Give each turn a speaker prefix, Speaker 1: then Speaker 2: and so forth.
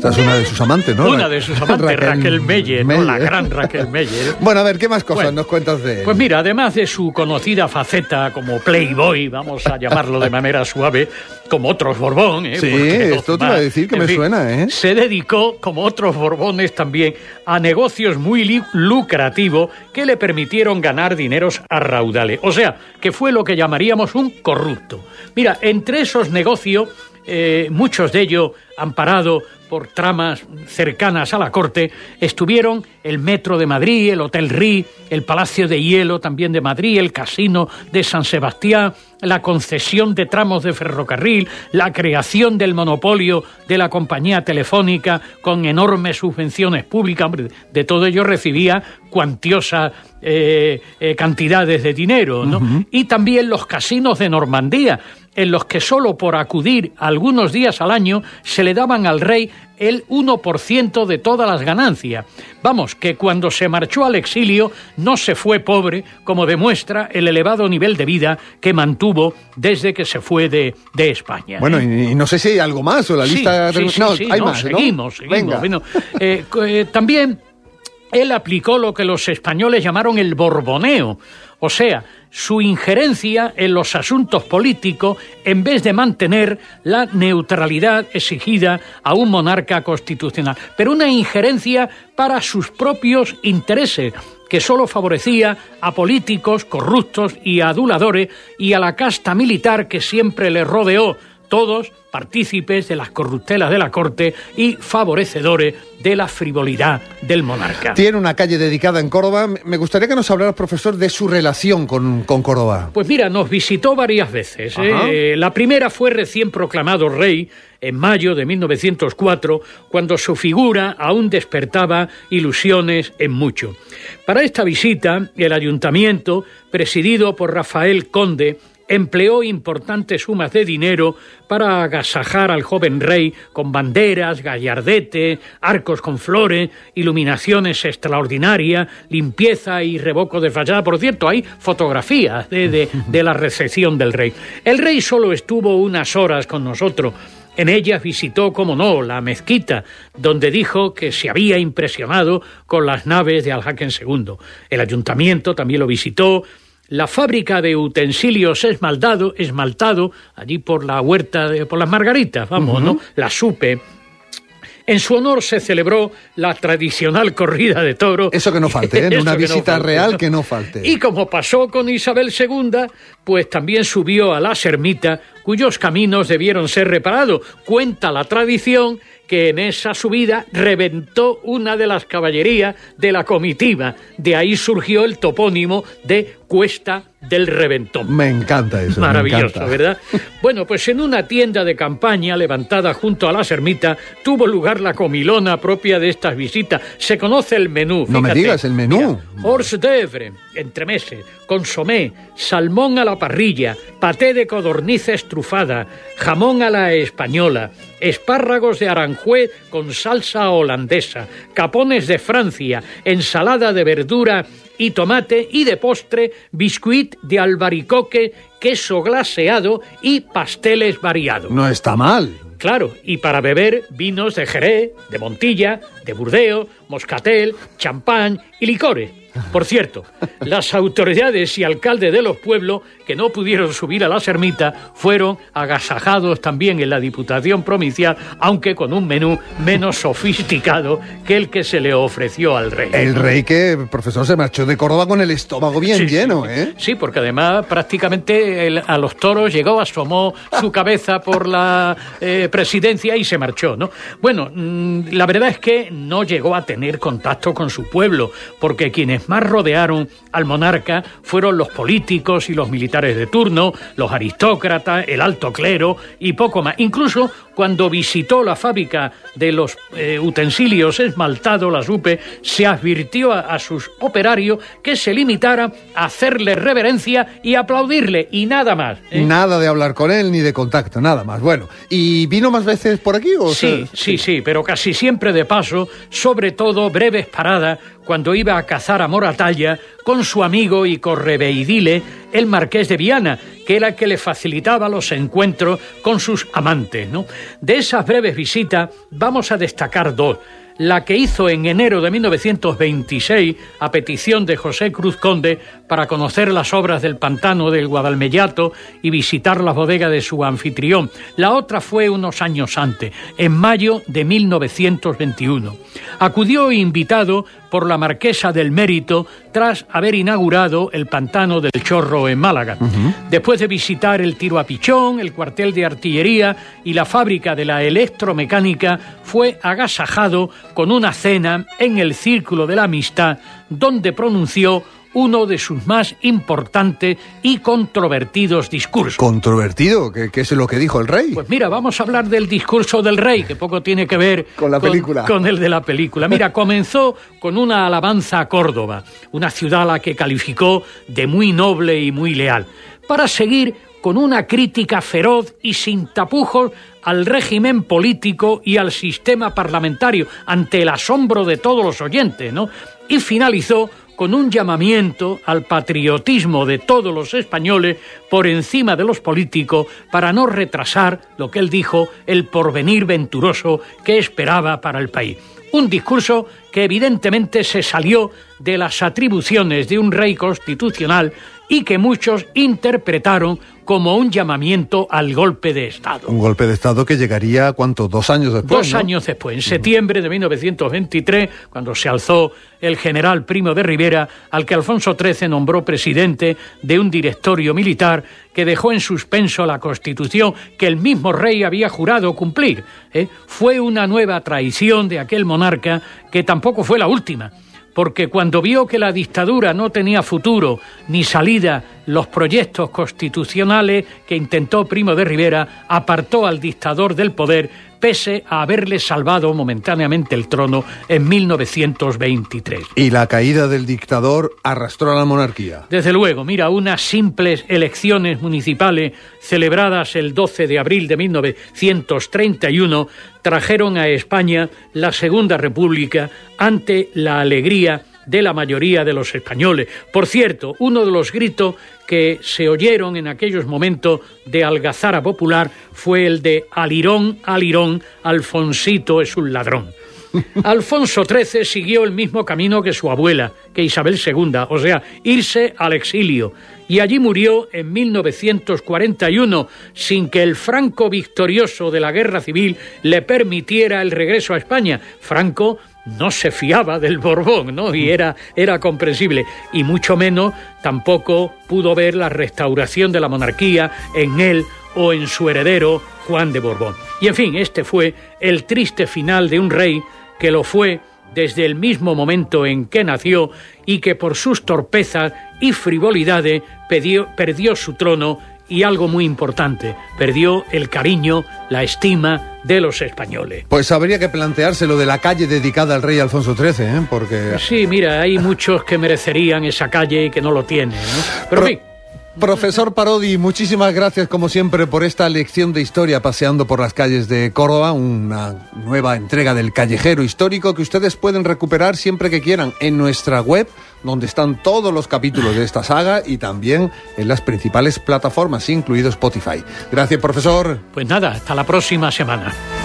Speaker 1: Esta es una de sus amantes, ¿no?
Speaker 2: Una de sus amantes, Raquel Meller, ¿no? La gran Raquel Meller.
Speaker 1: Bueno, a ver, ¿qué más cosas nos cuentas de él?
Speaker 2: Pues mira, además de su conocida faceta como playboy, vamos a llamarlo de manera suave, como otros Borbón,
Speaker 1: sí, esto te iba a decir que me suena, ¿eh?
Speaker 2: Se dedicó, como otros Borbones también, a negocios muy lucrativos que le permitieron ganar dineros a raudales. O sea, que fue lo que llamaríamos un corrupto. Mira, entre esos negocios, muchos de ellos amparados por tramas cercanas a la corte, estuvieron el Metro de Madrid, el Hotel Rí, el Palacio de Hielo también de Madrid, el Casino de San Sebastián, la concesión de tramos de ferrocarril, la creación del monopolio de la compañía telefónica con enormes subvenciones públicas. De todo ello recibía cuantiosas cantidades de dinero, ¿no? Uh-huh. Y también los casinos de Normandía, en los que solo por acudir algunos días al año se le daban al rey el 1% de todas las ganancias. Vamos, que cuando se marchó al exilio no se fue pobre, como demuestra el elevado nivel de vida que mantuvo desde que se fue de España.
Speaker 1: Bueno, y no sé si hay algo más o la lista...
Speaker 2: Sí,
Speaker 1: hay más, ¿no?
Speaker 2: Seguimos. Bueno, también él aplicó lo que los españoles llamaron el borboneo, o sea, su injerencia en los asuntos políticos en vez de mantener la neutralidad exigida a un monarca constitucional, pero una injerencia para sus propios intereses, que solo favorecía a políticos corruptos y aduladores y a la casta militar que siempre le rodeó, todos partícipes de las corruptelas de la corte y favorecedores de la frivolidad del monarca.
Speaker 1: Tiene una calle dedicada en Córdoba. Me gustaría que nos hablara, profesor, de su relación con Córdoba.
Speaker 2: Pues mira, nos visitó varias veces. La primera fue recién proclamado rey, en mayo de 1904, cuando su figura aún despertaba ilusiones en mucho. Para esta visita, el ayuntamiento, presidido por Rafael Conde, empleó importantes sumas de dinero para agasajar al joven rey con banderas, gallardetes, arcos con flores, iluminaciones extraordinarias, limpieza y revoco de fachada. Por cierto, hay fotografías de la recepción del rey. El rey solo estuvo unas horas con nosotros. En ellas visitó, como no, la mezquita, donde dijo que se había impresionado con las naves de Al-Hakem II. El ayuntamiento también lo visitó. La fábrica de utensilios esmaltado, allí por la huerta, por las Margaritas, vamos, ¿no? La SUPE. En su honor se celebró la tradicional corrida de toros.
Speaker 1: Eso que no falte, en una visita real que no falte.
Speaker 2: Y como pasó con Isabel II, pues también subió a la ermita, cuyos caminos debieron ser reparados. Cuenta la tradición que en esa subida reventó una de las caballerías de la comitiva. De ahí surgió el topónimo de Cuesta del Reventón.
Speaker 1: Me encanta eso.
Speaker 2: Maravilloso, ¿verdad? Bueno, pues en una tienda de campaña levantada junto a la ermita tuvo lugar la comilona propia de estas visitas. Se conoce el menú.
Speaker 1: No me digas el menú.
Speaker 2: Hors d'oeuvre, entremeses, consomé, salmón a la parrilla, paté de codorniz estrufada, jamón a la española, espárragos de Aranjuez con salsa holandesa, capones de Francia, ensalada de verdura y tomate, y de postre, biscuit de albaricoque, queso glaseado y pasteles variados.
Speaker 1: No está mal.
Speaker 2: Claro, y para beber vinos de Jerez, de Montilla, de Burdeos, Moscatel, champán y licores. Por cierto, las autoridades y alcaldes de los pueblos que no pudieron subir a la ermita fueron agasajados también en la Diputación Provincial, aunque con un menú menos sofisticado que el que se le ofreció al rey.
Speaker 1: El rey que, profesor, se marchó de Córdoba con el estómago bien lleno, ¿eh?
Speaker 2: Sí, porque además prácticamente a los toros llegó, asomó su cabeza por la presidencia y se marchó, ¿no? Bueno, la verdad es que no llegó a tener contacto con su pueblo, porque quienes más rodearon al monarca fueron los políticos y los militares de turno, los aristócratas, el alto clero y poco más. Incluso cuando visitó la fábrica de los utensilios esmaltados, la SUPE, se advirtió a sus operarios que se limitaran a hacerle reverencia y aplaudirle, y nada más.
Speaker 1: Nada de hablar con él ni de contacto, nada más. Bueno, y vino ¿Vino más veces por aquí?
Speaker 2: Sí, pero casi siempre de paso, sobre todo breves paradas cuando iba a cazar a Moratalla con su amigo y correveidile, el marqués de Viana, que era el que le facilitaba los encuentros con sus amantes, ¿no? De esas breves visitas vamos a destacar dos. La que hizo en enero de 1926 a petición de José Cruz Conde para conocer las obras del pantano del Guadalmellato y visitar la bodega de su anfitrión. La otra fue unos años antes, en mayo de 1921. Acudió invitado por la marquesa del Mérito tras haber inaugurado el pantano del Chorro en Málaga. Después de visitar el tiro a pichón, el cuartel de artillería y la fábrica de la electromecánica, fue agasajado con una cena en el Círculo de la Amistad, donde pronunció uno de sus más importantes y controvertidos discursos.
Speaker 1: ¿Controvertido? ¿Qué es lo que dijo el rey?
Speaker 2: Pues mira, vamos a hablar del discurso del rey, que poco tiene que ver
Speaker 1: con la película.
Speaker 2: Con el de la película. Mira, comenzó con una alabanza a Córdoba, una ciudad a la que calificó de muy noble y muy leal, para seguir con una crítica feroz y sin tapujos al régimen político y al sistema parlamentario, ante el asombro de todos los oyentes, ¿no? Y finalizó con un llamamiento al patriotismo de todos los españoles por encima de los políticos para no retrasar, lo que él dijo, el porvenir venturoso que esperaba para el país. Un discurso que evidentemente se salió de las atribuciones de un rey constitucional y que muchos interpretaron como un llamamiento al golpe de Estado.
Speaker 1: Un golpe de Estado que llegaría, ¿cuánto? 2 años después,
Speaker 2: ¿no? 2 años después, en septiembre de 1923, cuando se alzó el general Primo de Rivera, al que Alfonso XIII nombró presidente de un directorio militar que dejó en suspenso la Constitución que el mismo rey había jurado cumplir. Fue una nueva traición de aquel monarca que tampoco fue la última, porque cuando vio que la dictadura no tenía futuro ni salida, los proyectos constitucionales que intentó Primo de Rivera, apartó al dictador del poder, pese a haberle salvado momentáneamente el trono en 1923.
Speaker 1: Y la caída del dictador arrastró a la monarquía.
Speaker 2: Desde luego, mira, unas simples elecciones municipales celebradas el 12 de abril de 1931 trajeron a España la Segunda República ante la alegría de la mayoría de los españoles. Por cierto, uno de los gritos que se oyeron en aquellos momentos de algazara popular fue el de «Alirón, Alirón, Alfonsito es un ladrón». Alfonso XIII siguió el mismo camino que su abuela, que Isabel II, o sea, irse al exilio, y allí murió en 1941, sin que el Franco victorioso de la Guerra Civil le permitiera el regreso a España. Franco no se fiaba del Borbón, ¿no? Y era comprensible, y mucho menos tampoco pudo ver la restauración de la monarquía en él o en su heredero Juan de Borbón. Y en fin, este fue el triste final de un rey que lo fue desde el mismo momento en que nació y que por sus torpezas y frivolidades perdió su trono y, algo muy importante, perdió el cariño, la estima de los españoles.
Speaker 1: Pues habría que plantearse lo de la calle dedicada al rey Alfonso XIII, ¿eh? Porque...
Speaker 2: Sí, mira, hay muchos que merecerían esa calle y que no lo tienen, ¿no? Pero en fin.
Speaker 1: Profesor Parodi, muchísimas gracias como siempre por esta lección de historia paseando por las calles de Córdoba, una nueva entrega del Callejero Histórico que ustedes pueden recuperar siempre que quieran en nuestra web, donde están todos los capítulos de esta saga, y también en las principales plataformas, incluido Spotify. Gracias, profesor.
Speaker 2: Pues nada, hasta la próxima semana.